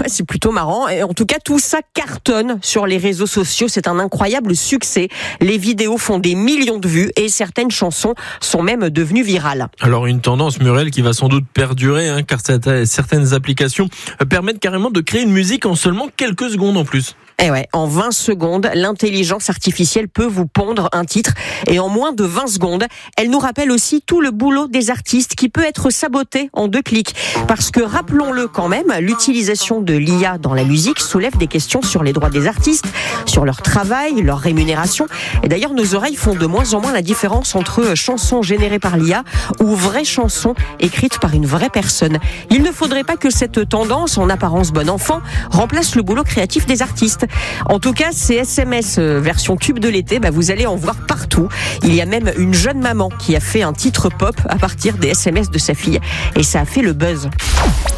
c'est plutôt marrant. Et en tout cas, tout ça cartonne sur les réseaux sociaux. C'est un incroyable succès. Les vidéos font des millions de vues et certaines chansons sont même devenues virales. Alors une tendance, Muriel, qui va sans doute perdurer, car certaines applications permettent carrément de créer une musique en seulement quelques secondes en plus. Et ouais, en 20 secondes, l'intelligence artificielle peut vous pondre un titre. Et en moins de 20 secondes, elle nous rappelle aussi tout le boulot des artistes qui peut être saboté en 2 clics. Parce que, rappelons-le quand même, l'utilisation de l'IA dans la musique soulève des questions sur les droits des artistes, sur leur travail, leur rémunération. Et d'ailleurs, nos oreilles font de moins en moins la différence entre chansons générées par l'IA ou vraies chansons écrites par une vraie personne. Il ne faudrait pas que cette tendance, en apparence bon enfant, remplace le boulot créatif des artistes. En tout cas, ces SMS version tube de l'été, vous allez en voir partout. Il y a même une jeune maman qui a fait un titre pop à partir des SMS de sa fille. Et ça a fait le buzz.